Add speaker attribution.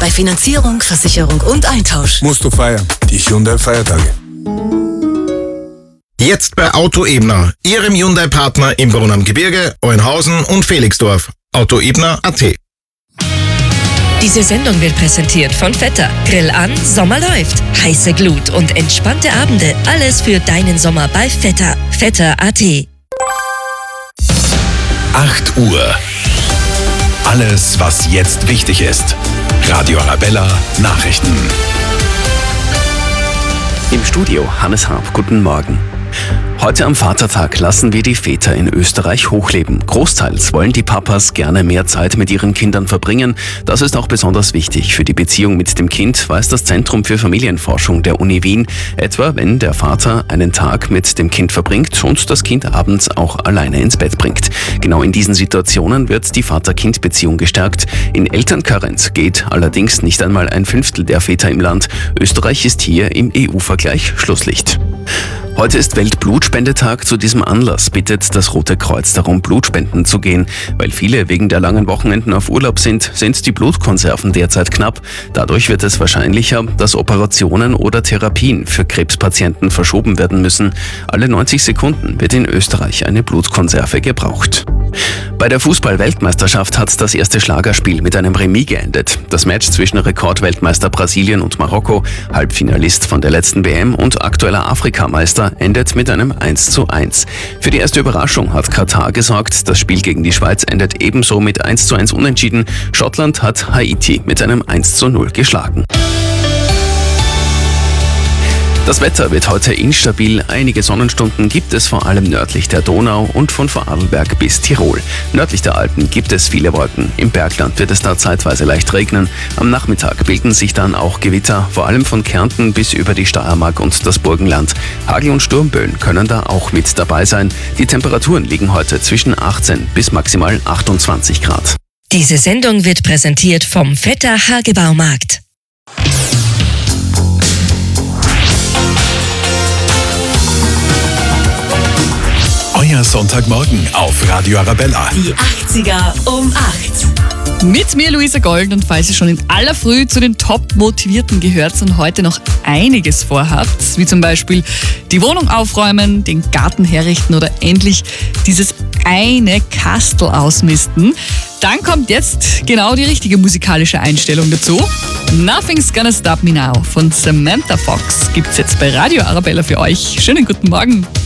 Speaker 1: Bei Finanzierung, Versicherung und Eintausch.
Speaker 2: Musst du feiern. Die Hyundai-Feiertage.
Speaker 3: Jetzt bei Auto Ebner, Ihrem Hyundai-Partner im Brunn am Gebirge, Euenhausen und Felixdorf. Autoebner.at.
Speaker 4: Diese Sendung wird präsentiert von Vetter. Grill an, Sommer läuft. Heiße Glut und entspannte Abende. Alles für deinen Sommer bei Vetter. Vetter.at.
Speaker 5: 8 Uhr. Alles, was jetzt wichtig ist. Radio Arabella Nachrichten.
Speaker 6: Im Studio Hannes Harp, guten Morgen. Heute am Vatertag lassen wir die Väter in Österreich hochleben. Großteils wollen die Papas gerne mehr Zeit mit ihren Kindern verbringen. Das ist auch besonders wichtig für die Beziehung mit dem Kind, weiß das Zentrum für Familienforschung der Uni Wien. Etwa wenn der Vater einen Tag mit dem Kind verbringt und das Kind abends auch alleine ins Bett bringt. Genau in diesen Situationen wird die Vater-Kind-Beziehung gestärkt. In Elternkarenz geht allerdings nicht einmal ein Fünftel der Väter im Land. Österreich ist hier im EU-Vergleich Schlusslicht. Heute ist Weltblutspendetag. Zu diesem Anlass bittet das Rote Kreuz darum, Blutspenden zu gehen. Weil viele wegen der langen Wochenenden auf Urlaub sind die Blutkonserven derzeit knapp. Dadurch wird es wahrscheinlicher, dass Operationen oder Therapien für Krebspatienten verschoben werden müssen. Alle 90 Sekunden wird in Österreich eine Blutkonserve gebraucht. Bei der Fußball-Weltmeisterschaft hat das erste Schlagerspiel mit einem Remis geendet. Das Match zwischen Rekordweltmeister Brasilien und Marokko, Halbfinalist von der letzten WM und aktueller Afrikameister, endet mit einem 1:1. Für die erste Überraschung hat Katar gesorgt. Das Spiel gegen die Schweiz endet ebenso mit 1:1 unentschieden. Schottland hat Haiti mit einem 1:0 geschlagen. Das Wetter wird heute instabil. Einige Sonnenstunden gibt es vor allem nördlich der Donau und von Vorarlberg bis Tirol. Nördlich der Alpen gibt es viele Wolken. Im Bergland wird es da zeitweise leicht regnen. Am Nachmittag bilden sich dann auch Gewitter, vor allem von Kärnten bis über die Steiermark und das Burgenland. Hagel- und Sturmböen können da auch mit dabei sein. Die Temperaturen liegen heute zwischen 18 bis maximal 28 Grad.
Speaker 4: Diese Sendung wird präsentiert vom Vetter Hagebaumarkt.
Speaker 5: Euer Sonntagmorgen auf Radio Arabella.
Speaker 1: Die 80er um 8.
Speaker 7: Mit mir Luisa Gold, und falls ihr schon in aller Früh zu den Top-Motivierten gehört und heute noch einiges vorhabt, wie zum Beispiel die Wohnung aufräumen, den Garten herrichten oder endlich dieses eine Kastel ausmisten, dann kommt jetzt genau die richtige musikalische Einstellung dazu. Nothing's Gonna Stop Me Now von Samantha Fox gibt's jetzt bei Radio Arabella für euch. Schönen guten Morgen.